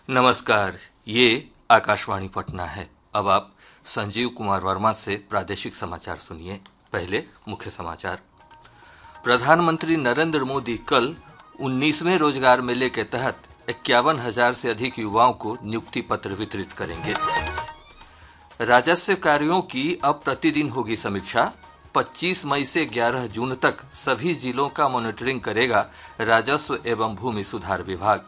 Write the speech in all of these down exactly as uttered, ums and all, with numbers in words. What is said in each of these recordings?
नमस्कार, ये आकाशवाणी पटना है। अब आप संजीव कुमार वर्मा से प्रादेशिक समाचार सुनिए। पहले मुख्य समाचार। प्रधानमंत्री नरेंद्र मोदी कल उन्नीसवें रोजगार मेले के तहत इक्यावन हजार से अधिक युवाओं को नियुक्ति पत्र वितरित करेंगे। राजस्व कार्यों की अब प्रतिदिन होगी समीक्षा। पच्चीस मई से ग्यारह जून तक सभी जिलों का मॉनिटरिंग करेगा राजस्व एवं भूमि सुधार विभाग।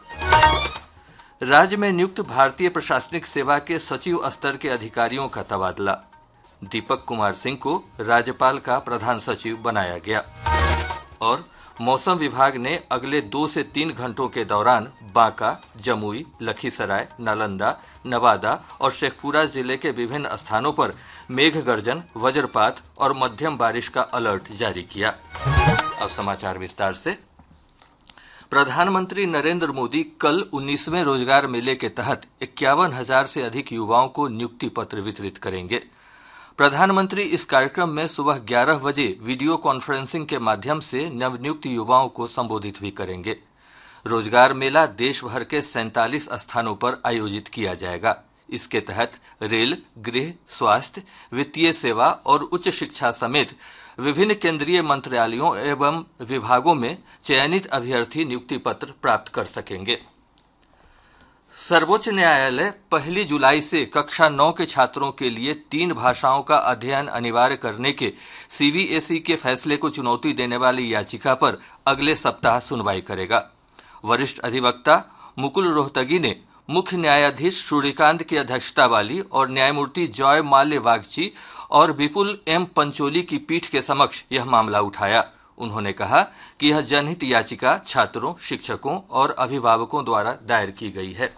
राज्य में नियुक्त भारतीय प्रशासनिक सेवा के सचिव स्तर के अधिकारियों का तबादला। दीपक कुमार सिंह को राज्यपाल का प्रधान सचिव बनाया गया। और मौसम विभाग ने अगले दो से तीन घंटों के दौरान बांका, जमुई, लखीसराय, नालंदा, नवादा और शेखपुरा जिले के विभिन्न स्थानों पर मेघ गर्जन, वज्रपात और मध्यम बारिश का अलर्ट जारी किया। अब समाचार विस्तार से। प्रधानमंत्री नरेंद्र मोदी कल उन्नीसवें रोजगार मेले के तहत इक्यावन हजार से अधिक युवाओं को नियुक्ति पत्र वितरित करेंगे। प्रधानमंत्री इस कार्यक्रम में सुबह ग्यारह बजे वीडियो कॉन्फ्रेंसिंग के माध्यम से नवनियुक्त युवाओं को संबोधित भी करेंगे। रोजगार मेला देश भर के सैंतालीस स्थानों पर आयोजित किया जाएगा। इसके तहत रेल, गृह, स्वास्थ्य, वित्तीय सेवा और उच्च शिक्षा समेत विभिन्न केंद्रीय मंत्रालयों एवं विभागों में चयनित अभ्यर्थी नियुक्ति पत्र प्राप्त कर सकेंगे। सर्वोच्च न्यायालय पहली जुलाई से कक्षा नौ के छात्रों के लिए तीन भाषाओं का अध्ययन अनिवार्य करने के सीबीएसई के फैसले को चुनौती देने वाली याचिका पर अगले सप्ताह सुनवाई करेगा। वरिष्ठ अधिवक्ता मुकुल रोहतगी ने मुख्य न्यायाधीश सूर्यकांत की अध्यक्षता वाली और न्यायमूर्ति जॉय माल्य वागची और विपुल एम पंचोली की पीठ के समक्ष यह मामला उठाया। उन्होंने कहा कि यह जनहित याचिका छात्रों, शिक्षकों और अभिभावकों द्वारा दायर की गई है।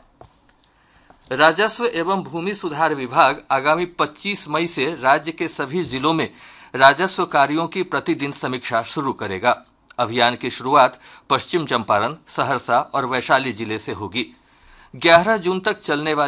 राजस्व एवं भूमि सुधार विभाग आगामी पच्चीस मई से राज्य के सभी जिलों में राजस्व कार्यों की प्रतिदिन समीक्षा शुरू करेगा। अभियान की शुरुआत पश्चिम चंपारण, सहरसा और वैशाली जिले से होगी। ग्यारह जून तक चलने वाली